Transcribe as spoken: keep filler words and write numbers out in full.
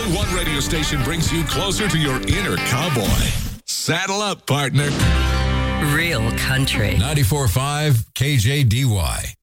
only one radio station brings you closer to your inner cowboy. Saddle up, partner. Real country. ninety-four point five K J D Y.